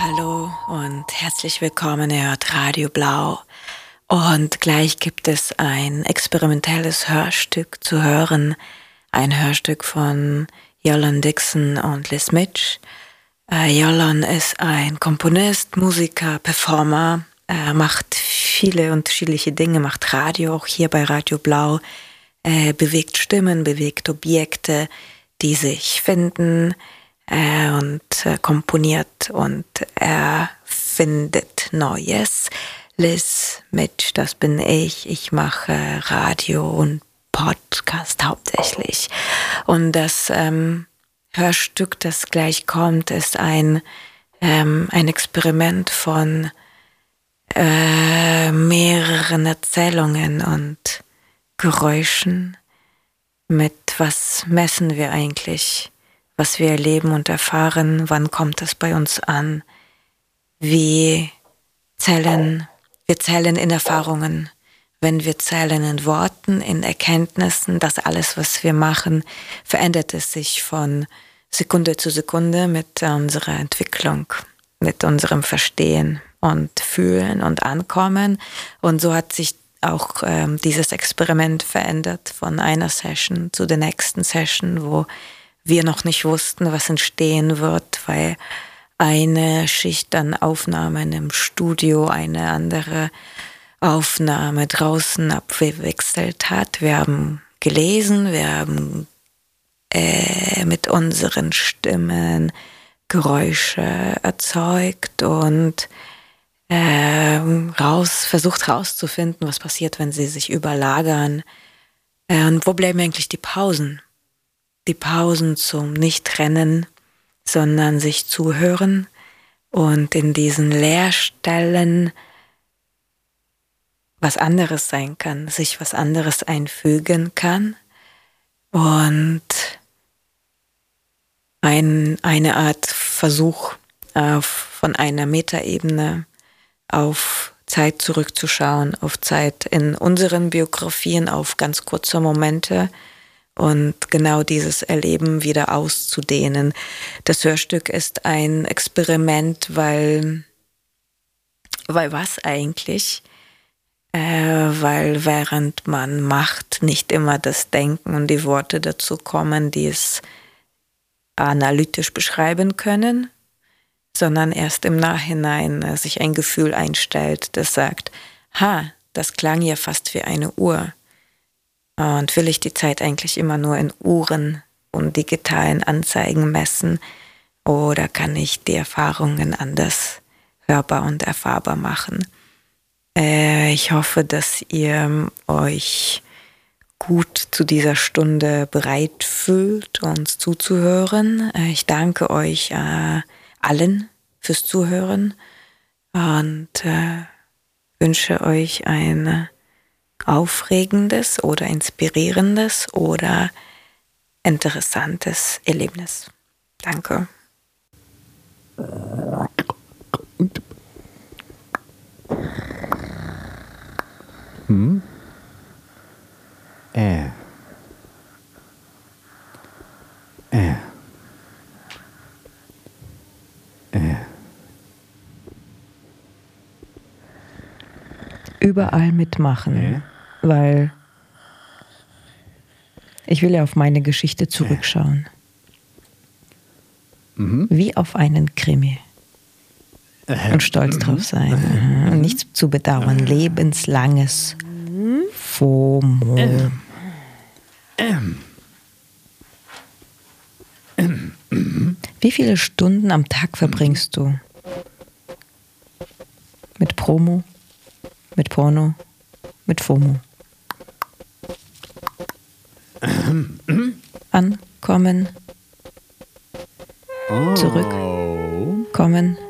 Hallo und herzlich willkommen, ihr hört Radio Blau. Und gleich gibt es ein experimentelles Hörstück zu hören. Ein Hörstück von Jolan Dixon und Liz Mitch. Jolan ist ein Komponist, Musiker, Performer. Er macht viele unterschiedliche Dinge, macht Radio, auch hier bei Radio Blau. Bewegt Stimmen, bewegt Objekte, die sich finden. Und komponiert und erfindet Neues. Liz Mitch, das bin ich. Ich mache Radio und Podcast hauptsächlich. Und das Hörstück, das gleich kommt, ist ein Experiment von mehreren Erzählungen und Geräuschen. Mit was messen wir eigentlich? Was wir erleben und erfahren, wann kommt es bei uns an? Wir zählen in Erfahrungen, wenn wir zählen in Worten, in Erkenntnissen, das alles, was wir machen, verändert es sich von Sekunde zu Sekunde mit unserer Entwicklung, mit unserem Verstehen und Fühlen und Ankommen. Und so hat sich auch dieses Experiment verändert von einer Session zu der nächsten Session, wo wir noch nicht wussten, was entstehen wird, weil eine Schicht an Aufnahmen im Studio eine andere Aufnahme draußen abgewechselt hat. Wir haben gelesen, wir haben mit unseren Stimmen Geräusche erzeugt und versucht rauszufinden, was passiert, wenn sie sich überlagern. Und wo bleiben eigentlich die Pausen? Die Pausen zum Nicht-Trennen, sondern sich zuhören und in diesen Leerstellen was anderes sein kann, sich was anderes einfügen kann und eine Art Versuch von einer Metaebene auf Zeit zurückzuschauen, auf Zeit in unseren Biografien, auf ganz kurze Momente, und genau dieses Erleben wieder auszudehnen. Das Hörstück ist ein Experiment, weil was eigentlich? Weil während man macht, nicht immer das Denken und die Worte dazu kommen, die es analytisch beschreiben können, sondern erst im Nachhinein sich ein Gefühl einstellt, das sagt, das klang ja fast wie eine Uhr. Und will ich die Zeit eigentlich immer nur in Uhren und digitalen Anzeigen messen, oder kann ich die Erfahrungen anders hörbar und erfahrbar machen? Ich hoffe, dass ihr euch gut zu dieser Stunde bereit fühlt, uns zuzuhören. Ich danke euch allen fürs Zuhören und wünsche euch ein aufregendes oder inspirierendes oder interessantes Erlebnis. Danke. Überall mitmachen, weil ich will ja auf meine Geschichte zurückschauen. Wie auf einen Krimi. Und stolz drauf sein. Und nichts zu bedauern. Lebenslanges FOMO. Wie viele Stunden am Tag verbringst du? Mit Promo? Mit Porno? Mit FOMO? Ankommen. Zurückkommen.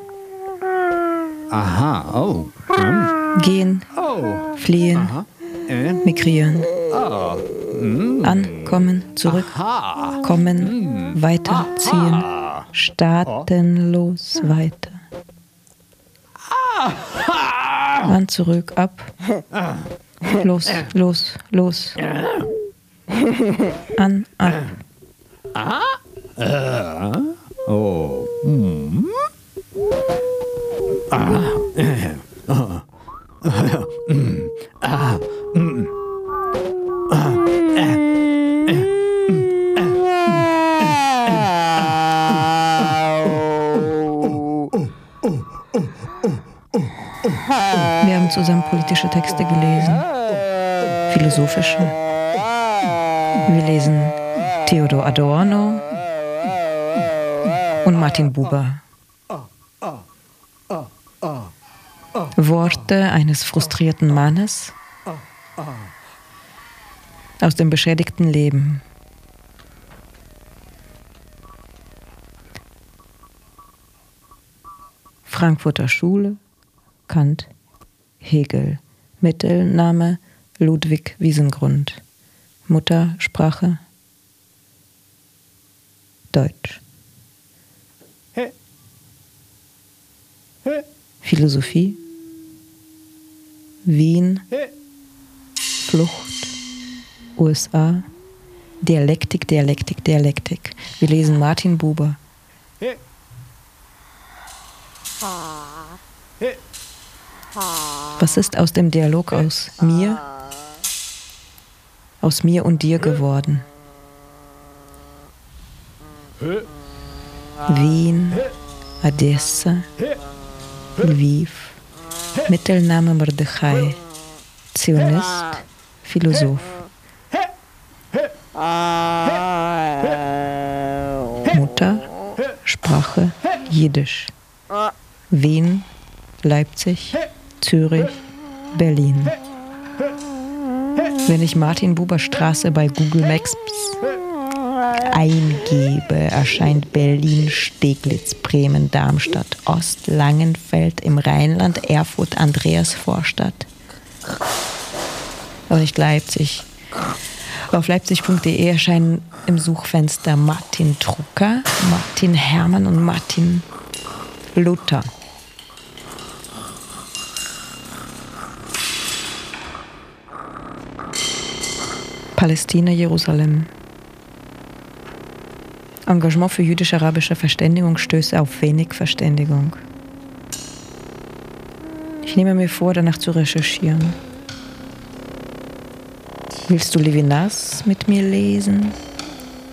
Aha, oh. Gehen. Fliehen. Migrieren. Ankommen. Zurückkommen. Weiterziehen. Staatenlos weiter. An, zurück, ab. Los, los, los. An, ab. Oh. Wir haben zusammen politische Texte gelesen, philosophische. Wir lesen Theodor Adorno und Martin Buber. Worte eines frustrierten Mannes aus dem beschädigten Leben. Frankfurter Schule, Kant, Hegel. Mittelname Ludwig Wiesengrund. Muttersprache Deutsch. Philosophie Wien, Flucht, USA, Dialektik. Wir lesen Martin Buber. Was ist aus dem Dialog aus mir und dir geworden? Wien, Odessa, Lviv, Mittelname Mordechai, Zionist, Philosoph. Mutter, Sprache, Jiddisch. Wien, Leipzig, Zürich, Berlin. Wenn ich Martin Buber Straße bei Google Maps eingebe, erscheint Berlin, Steglitz, Bremen, Darmstadt, Ost, Langenfeld im Rheinland, Erfurt, Andreasvorstadt. Aber nicht Leipzig. Auf leipzig.de erscheinen im Suchfenster Martin Drucker, Martin Hermann und Martin Luther. Palästina, Jerusalem. Engagement für jüdisch-arabische Verständigung stößt auf wenig Verständigung. Ich nehme mir vor, danach zu recherchieren. Willst du Levinas mit mir lesen?